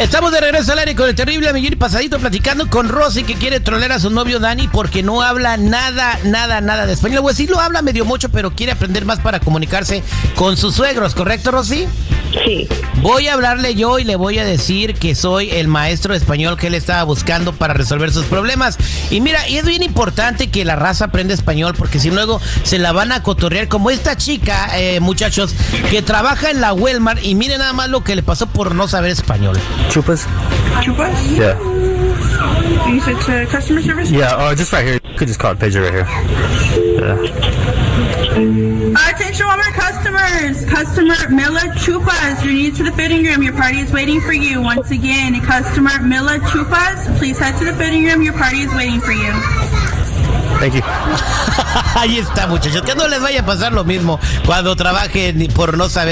Estamos de regreso al aire con el terrible Amiguín Pasadito, platicando con Rosy, que quiere trolear a su novio Dani porque no habla nada de español. Pues sí lo habla medio mucho, pero quiere aprender más para comunicarse con sus suegros, ¿correcto, Rosy? Sí. Voy a hablarle yo y le voy a decir que soy el maestro de español que él estaba buscando para resolver sus problemas. Y mira, y es bien importante que la raza aprenda español, porque si luego se la van a cotorrear como esta chica, muchachos, que trabaja en la Walmart, y miren nada más lo que le pasó por no saber español. Chupas? Chupas? Yeah. You said to customer service? Yeah, just right here. You could just call it pager right here. Yeah. Attention all our customers. Customer Mila Chupas, you're needed to the fitting room. Your party is waiting for you. Once again, customer Mila Chupas, please head to the fitting room. Your party is waiting for you. Thank you. Ahí está, muchachos, que no les vaya a pasar lo mismo cuando trabajen por no saber